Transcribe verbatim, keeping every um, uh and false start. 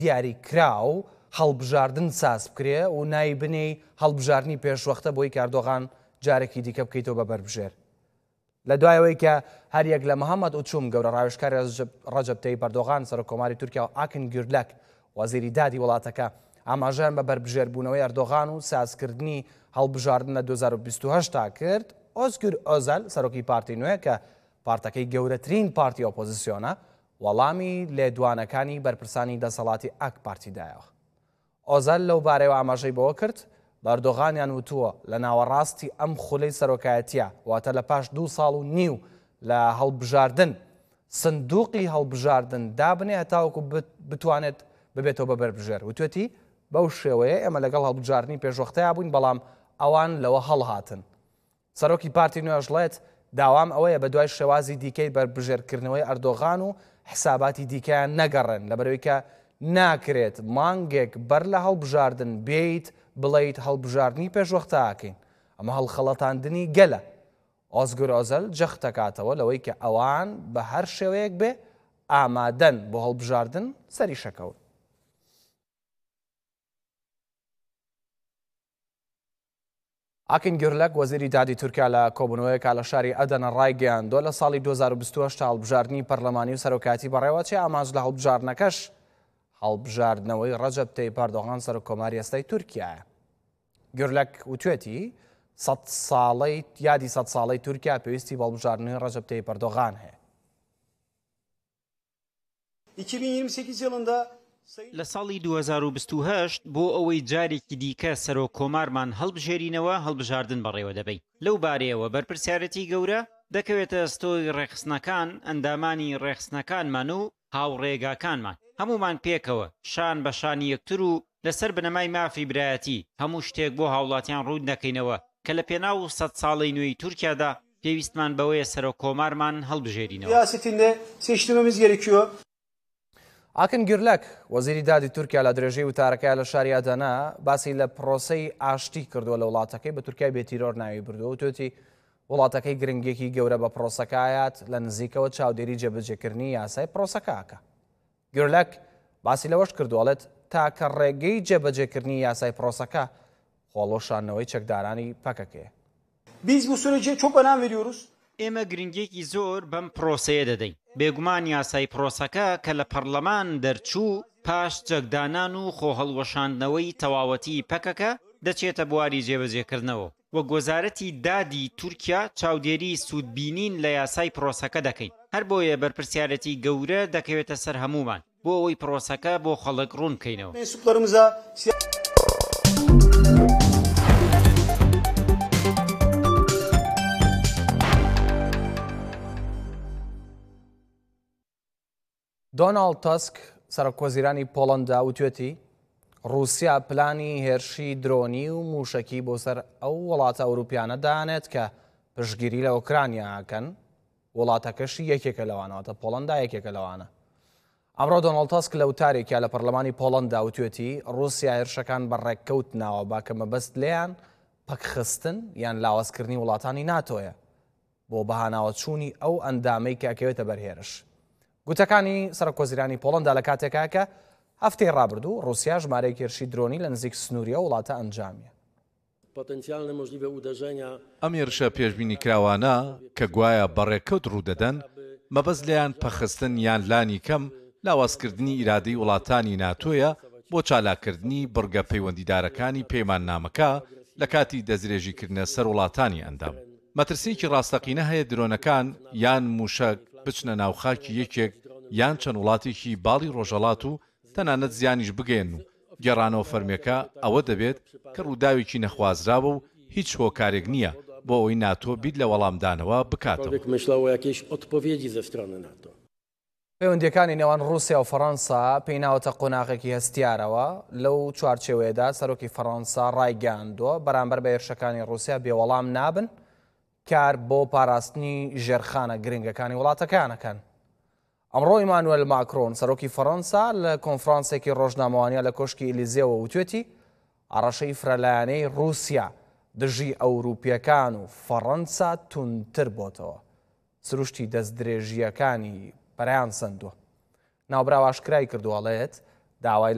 دیاریکرا و هەڵبژاردن ساز بکرێ و نایبنەی هەڵبژاردننی پێشوەختە بۆی کاردۆغان جارێکی دیکە بکەیتەوە بە بەربژێر. لە دوایەوەی کە هەریەک لە محەممەد ئوچوم گەورە ڕاوێژکاری ڕەجەب تەیپ ئەردۆغان سەرۆکۆماری تورکیا و ئاکن گورلەک وەزیری دادی وڵاتەکە ئاماژەیان بە بەربژێربوونەوەی ئەردۆغان و سازکردنی هەڵبژاردن لە دوو هەزار و بیست و هەشت تا کرد. ئۆزگور ئۆزەل سەرۆکی پارتی نوێ کە پارتەکەی گەورەترین پارتی ئۆپۆزیسیۆنە وەڵامی لێدوانەکانی بەرپرسانی دەسەڵاتی ئاک پارتیدایەوە. ئۆزەل لەو بارەیەوە ئاماژەی بەوە کرد بەردۆغانیان وتووە لە ناوەڕاستی ئەم خولەی سەرۆکایەتیە واتە لە پاش دوو ساڵ و نیو لە هەڵبژاردن سندوقی هەڵبژاردن دابنێ هەتاوەکو بتوانێت ببێتەوە بە بەربژێر. وتوێتی بەو شێوەیە ئێمە لەگەڵ هەڵبژاردننی پێشوەختەیە بووین بەڵام ئەوان لەوە هەڵهاتن. سەرۆکی پارتی نوێژڵێت داوام ئەوەیە بە دوای شێوازی دیکەی بەربژێرکردنەوەی ئەردۆغان و حساباتی دیکەیان نەگەڕێن لەبەرەوەی کە ناکرێت مانگێک بەر لە هەڵبژاردن بێیت بڵیت هەڵبژاردننی پێشوەختە ئاکەین. ئەمە هەڵخەڵەتاندنی گەلە. ئۆزگور ئۆزەل جەخت دەکاتەوە لەوەی کە ئەوان بە هەر شێوەیەک بێ ئامادەن بۆ هەڵبژاردن سەری شەکەون. ئاکن گورلەک وەزیری دادی تورکیا لە کۆبوونەوەیەکە لە شاری ئەدەنە ڕایگەیاندووە لە ساڵی دوو هەزار و بیست و هەشت تا هەڵبژاردننی پەرلەمانی و سەرۆکاتی بەڕێوە چێ ئاماژ لە هەڵبژاردنەکەش هەڵبژاردنەوەی ڕەجەب تەیپ ئەردۆغان سەرۆکۆماری ئێستای تورکیایە. گورلەک وتوێتی سەد ساڵەی یادی سەد ساڵەی تورکیا پێویستی بە هەڵبژاردنەوەی ڕەجەب تەیپ ئەردۆغان هەیە. لە ساڵی دوو هەزار و بیست و هەشت بۆ ئەوەی جارێکی دیکە سەرۆکۆمارمان هەڵبژێرینەوە هەڵبژاردن بەڕێوە دەبێ. لەو بارەیەوە بەرپرسیارەتی گەورە دەکەوێتە ستۆی ڕێخستنەکان ئەندامانی ڕێخستنەکانمان و هاوڕێگاکانمان هەمومان پێکەوە شان بە شانی یەکتر و لەسەر بنەمای مافی برایەتی هەموو شتێک بۆ هاوڵاتیان ڕوود دەکەینەوە کە لە پێناو سەد ساڵەی نوێی تورکیادا پێویستمان بەوەیە سەرۆکۆمارمان هەڵبژێرینەوە. ئاکن گورلەک وەزیری دادی تورکیا لە درێژەی وتارەکەی لە شاری ئەدەنا باسی لە پرۆسەی ئاشتی کردووە لە وڵاتەکەی بە تورکیای بێتیرۆر ناوی بردووە و توێتی وڵاتەکەی گرنگێکی گەورە بە پرۆسەکایەت لە نزیکەوە چاودێری جێبەجێکردنی یاسای پرۆسەکەکە. گورلەک باسی لەوەش کردووەڵێت تاکە ڕێگەی جێبەجێکردنی یاسای پرۆسەکە خۆڵۆشانەوەی چەکدارانی پەکەکەیە. ئێمە گرنگێکی زۆر بەم پرۆسەیە دەدەین. بێگومان یاسای پرۆسەکە کە لە پەرلەمان دەرچوو پاش جەکدانان و خۆهەڵوەشاندنەوەی تەواوەتی پەکەکە دەچێتە بواری جێبەجێکردنەوە وە گۆزارەتی دادی تورکیا چاودێری سوودبینین لە یاسای پرۆسەکە دەکەین. هەر بۆیە بەرپرسیارەتی گەورە دەکەوێتە سەر هەمومان بۆ ئەوەی پرۆسەکە بۆ خەڵک ڕوون بکەینەوە. دۆناڵد تاسک سەرۆکوەزیرانی پۆڵەندا وتوێتی رووسیا پلانی هێرشی درۆنی و موشکی بۆ سەر ئەو وڵاتە ئەوروپیانە دانێت کە پشتگیری لە ئۆکرانیاکەن وڵاتەکەشی یەکێکە لەوانەوەتە پۆڵەندا یەکێکە لەوانە. ئەمڕۆ دۆناڵد تاسک لە وتارێکە لە پەرلەمانی پۆڵەندا وتوێتی رووسیا هێرشەکان بەڕێککەوتناوە باکە مەبەست لێیان پەکخستن یان لاوازکردنی وڵاتانی ناتۆیە بۆ بەهاناوە چوونی ئەو ئەندامەی کە ئەکەوێتە بەرهێرش. گوتەکانی سەرۆکوەزیرانی پۆڵەندا لە کاتێکا کە هەفتەی ڕابردوو رووسیا ژمارەیەکی هێرشی درۆنی لە نزیک سنووریە وڵاتە ئەنجامیە. ئەم هێرشە پێشبینی کراوانە کە گوایە بەڕێکەوت ڕوودەدەن مەبەست لەیان پەخستن یان لانی کەم لاوازکردنی ئیرادەی وڵاتانی ناتۆیە بۆ چالاکردنی بڕگە پەیوەندیدارەکانی پەیمان نامەکە لە کاتی دەستدرێژیکردنە سەر وڵاتانی ئەندام. مەترسیەکی ڕاستەقینە هەیە درۆنەکان یان موشک بچنە ناوخاکی یەکێک یان چەند وڵاتێکی باڵی ڕۆژەڵات و تەنانەت زیانیش بگەێن و گێڕانەوە فەرمیەکە ئەوە دەبێت کە ڕووداوێکی نەخوازراوە و هیچ هۆکارێک نییە بۆ ئەوەی ناتۆ بیت لە وەڵامدانەوە بکاتەوە. پەیوەندیەکانی نێوان رووسیا و فەڕەنسا پێی ناوەتە قۆناغێکی هەستیارەوە لەو چوارچێوەیەدا سەرۆکی فەڕەنسا ڕایگەاندووە بەرامبەر بە هێرشەکانی رووسیا بێوەڵام نابن کار بۆ پاراستنی ژێرخانە گرنگەکانی وڵاتەکانەکەن. ئەمڕۆ ئیمانوێل ماکرۆن سەرۆکی فەڕەنسا لە کۆنفرانسێکی ڕۆژنامەوانیە لە کۆشکی ئیلیزێەوە وتوێتی ئاڕەشەی فرەلایەنەی رووسیا دژی ئەوروپیەکان و فەڕەنسا تونتر بۆتەوە. سروشتی دەستدرێژیەکانی بەرایان سندووە. ناوبراو ئاشکرای کردووەڵێت داوای